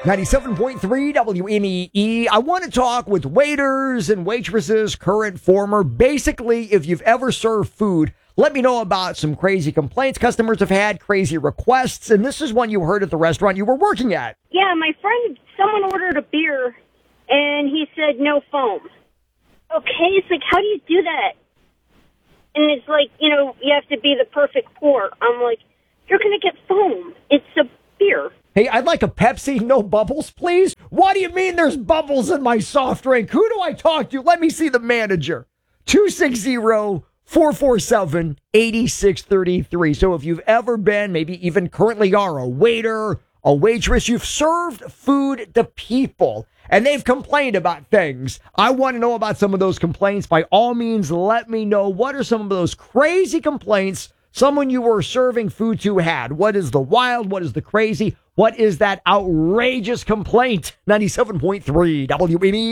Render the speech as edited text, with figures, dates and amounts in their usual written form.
97.3 WNEE. I want to talk with waiters and waitresses, current, former. Basically, if you've ever served food, let me know about some crazy complaints customers have had, crazy requests, and this is one you heard at the restaurant you were working at. Yeah, my friend, someone ordered a beer, and he said no foam. Okay, it's like, how do you do that? And it's like, you have to be the perfect pour. I'm like, you're going to get foam. It's a beer. Hey, I'd like a Pepsi, no bubbles, please. What do you mean there's bubbles in my soft drink? Who do I talk to? Let me see the manager. 260-447-8633. So if you've ever been, maybe even currently are a waiter, a waitress, you've served food to people and they've complained about things. I want to know about some of those complaints. By all means, let me know. What are some of those crazy complaints someone you were serving food to had? What is the wild? What is the crazy? What is that outrageous complaint? 97.3 WNE.